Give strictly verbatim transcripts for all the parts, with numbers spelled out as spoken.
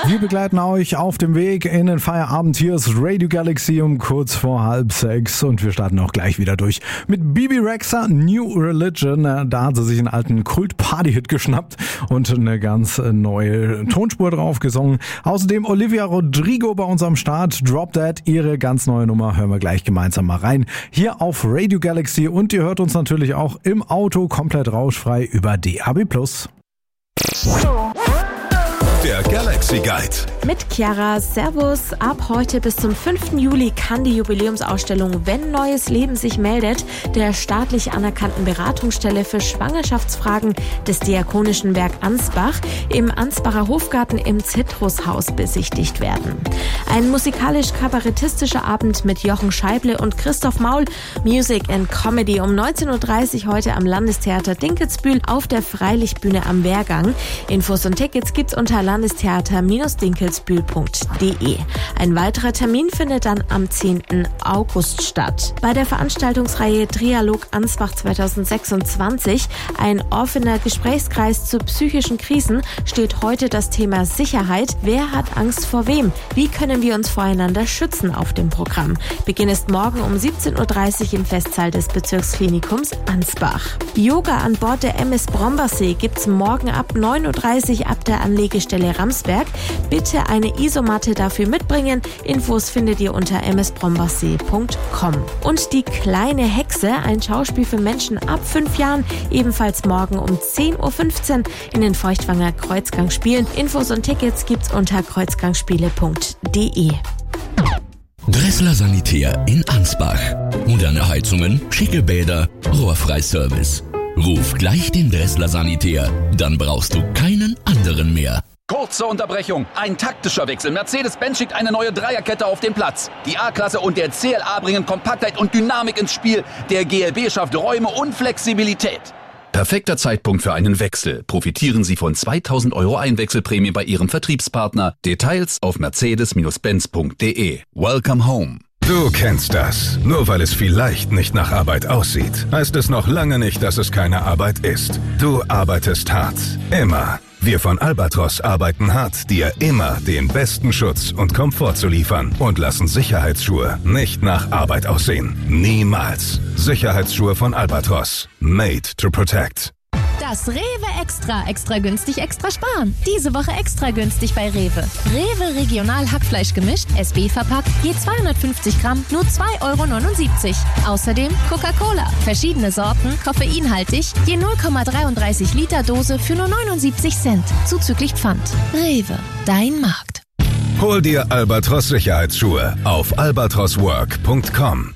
Wir begleiten euch auf dem Weg in den Feierabend. Hier ist Radio Galaxy um kurz vor halb sechs und wir starten auch gleich wieder durch mit Bebe Rexha, New Religion. Da hat sie sich einen alten Kult-Party-Hit geschnappt und eine ganz neue Tonspur drauf gesungen. Außerdem Olivia Rodrigo bei uns am Start. Drop Dead, ihre ganz neue Nummer. Hören wir gleich gemeinsam mal rein. Hier auf Radio Galaxy und ihr hört uns natürlich auch im Auto komplett rauschfrei über D A B plus. Der Galaxy Guide. Mit Chiara, Servus. Ab heute bis zum fünften Juli kann die Jubiläumsausstellung Wenn neues Leben sich meldet, der staatlich anerkannten Beratungsstelle für Schwangerschaftsfragen des Diakonischen Werk Ansbach im Ansbacher Hofgarten im Zitrushaus besichtigt werden. Ein musikalisch-kabarettistischer Abend mit Jochen Scheible und Christoph Maul. Music and Comedy um neunzehn Uhr dreißig heute am Landestheater Dinkelsbühl auf der Freilichtbühne am Wehrgang. Infos und Tickets gibt's unter landestheater Bindestrich dinkelsbühl punkt de. Ein weiterer Termin findet dann am zehnten August statt. Bei der Veranstaltungsreihe Trialog Ansbach zwanzig sechsundzwanzig, ein offener Gesprächskreis zu psychischen Krisen, steht heute das Thema Sicherheit. Wer hat Angst vor wem? Wie können wir uns voreinander schützen auf dem Programm? Beginn ist morgen um siebzehn Uhr dreißig im Festsaal des Bezirksklinikums Ansbach. Yoga an Bord der M S Brombersee gibt's morgen ab neun Uhr dreißig ab der Anlegestelle Ramsberg. Bitte eine Isomatte dafür mitbringen. Infos findet ihr unter m s brombersee punkt com. Und die kleine Hexe, ein Schauspiel für Menschen ab fünf Jahren, ebenfalls morgen um zehn Uhr fünfzehn in den Feuchtwanger Kreuzgang spielen. Infos und Tickets gibt's unter kreuzgangspiele punkt de. Dressler Sanitär in Ansbach. Moderne Heizungen, schicke Bäder, Rohrfreiservice. Ruf gleich den Dressler Sanitär, dann brauchst du keinen anderen mehr. Kurze Unterbrechung, ein taktischer Wechsel. Mercedes-Benz schickt eine neue Dreierkette auf den Platz. Die A-Klasse und der C L A bringen Kompaktheit und Dynamik ins Spiel. Der G L B schafft Räume und Flexibilität. Perfekter Zeitpunkt für einen Wechsel. Profitieren Sie von zweitausend Euro Einwechselprämie bei Ihrem Vertriebspartner. Details auf mercedes benz punkt de. Welcome home. Du kennst das. Nur weil es vielleicht nicht nach Arbeit aussieht, heißt es noch lange nicht, dass es keine Arbeit ist. Du arbeitest hart. Immer. Wir von Albatros arbeiten hart, dir immer den besten Schutz und Komfort zu liefern und lassen Sicherheitsschuhe nicht nach Arbeit aussehen. Niemals. Sicherheitsschuhe von Albatros. Made to protect. Das Rewe Extra. Extra günstig, extra sparen. Diese Woche extra günstig bei Rewe. Rewe Regional Hackfleisch gemischt, S B verpackt, je zweihundertfünfzig Gramm, nur zwei Euro neunundsiebzig. Außerdem Coca-Cola. Verschiedene Sorten, koffeinhaltig, je null Komma dreiunddreißig Liter Dose für nur neunundsiebzig Cent. Zuzüglich Pfand. Rewe, dein Markt. Hol dir Albatros Sicherheitsschuhe auf albatros work punkt com.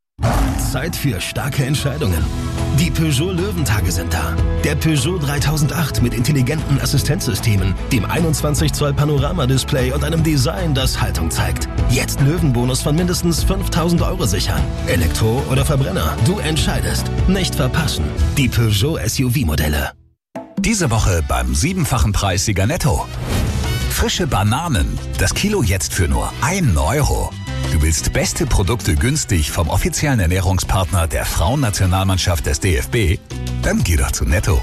Zeit für starke Entscheidungen. Die Peugeot Löwentage sind da. Der Peugeot dreitausendacht mit intelligenten Assistenzsystemen, dem einundzwanzig Zoll Panoramadisplay und einem Design, das Haltung zeigt. Jetzt Löwenbonus von mindestens fünftausend Euro sichern. Elektro oder Verbrenner, du entscheidest. Nicht verpassen. Die Peugeot S U V-Modelle. Diese Woche beim siebenfachen Preissieger Netto. Frische Bananen. Das Kilo jetzt für nur ein Euro. Du willst beste Produkte günstig vom offiziellen Ernährungspartner der Frauennationalmannschaft des D F B? Dann geh doch zu Netto.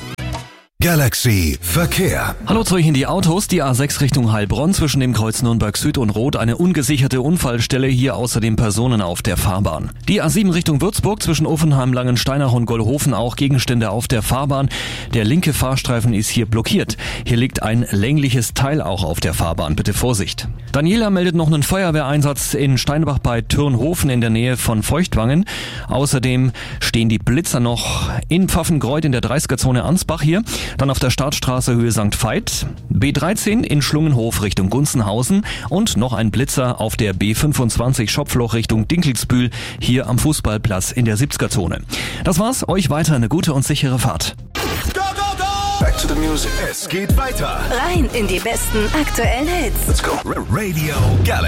Galaxy Verkehr. Hallo zurück in die Autos. Die A sechs Richtung Heilbronn zwischen dem Kreuz Nürnberg Süd und Rot. Eine ungesicherte Unfallstelle, hier außerdem Personen auf der Fahrbahn. Die A sieben Richtung Würzburg zwischen Offenheim, Langensteinach und Gollhofen. Auch Gegenstände auf der Fahrbahn. Der linke Fahrstreifen ist hier blockiert. Hier liegt ein längliches Teil auch auf der Fahrbahn. Bitte Vorsicht. Daniela meldet noch einen Feuerwehreinsatz in Steinbach bei Türnhofen in der Nähe von Feuchtwangen. Außerdem stehen die Blitzer noch in Pfaffengreuth in der dreißiger-Zone Ansbach hier. Dann auf der Startstraße Höhe Sankt Veit, B dreizehn in Schlungenhof Richtung Gunzenhausen und noch ein Blitzer auf der B fünfundzwanzig Schopfloch Richtung Dinkelsbühl, hier am Fußballplatz in der siebziger-Zone. Das war's, euch weiter eine gute und sichere Fahrt. Go, go, go! Back to the music. Es geht weiter. Rein in die besten aktuellen Hits. Let's go. Radio Galaxy.